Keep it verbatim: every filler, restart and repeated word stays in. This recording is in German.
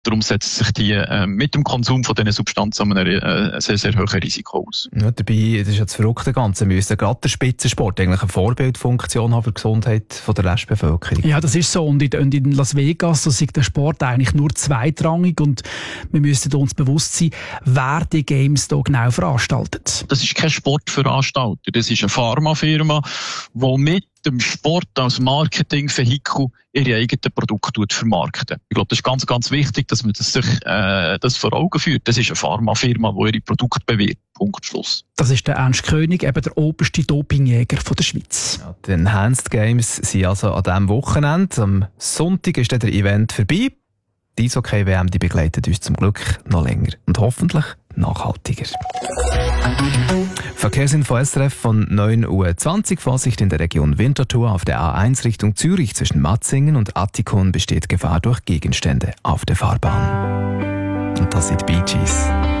Darum setzt sich die äh, mit dem Konsum von diesen Substanzen ein äh, sehr, sehr hohes Risiko aus. Ja, dabei, das ist ja das Verrückte Ganze, wir müssen gerade der Spitzensport eigentlich eine Vorbildfunktion haben für die Gesundheit von der Restbevölkerung. Ja, das ist so. Und in, und in Las Vegas ist der Sport eigentlich nur zweitrangig und wir müssen uns bewusst sein, wer die Games hier genau veranstaltet. Das ist kein Sportveranstalter, das ist eine Pharmafirma, die mit dem Sport als Marketingvehikel ihre eigenen Produkte vermarkten. Ich glaube, das ist ganz, ganz wichtig, dass man das sich äh, das vor Augen führt. Das ist eine Pharmafirma, die ihre Produkte bewirbt. Punkt, Schluss. Das ist der Ernst König, eben der oberste Dopingjäger von der Schweiz. Ja, die Enhanced Games sind also an diesem Wochenende. Am Sonntag ist dann der Event vorbei. Die Eishockey-W M die begleitet uns zum Glück noch länger und hoffentlich nachhaltiger. Verkehrsinfo S R F von neun Uhr zwanzig. Vorsicht in der Region Winterthur auf der A eins Richtung Zürich zwischen Matzingen und Attikon besteht Gefahr durch Gegenstände auf der Fahrbahn. Und das sind Bee Gees.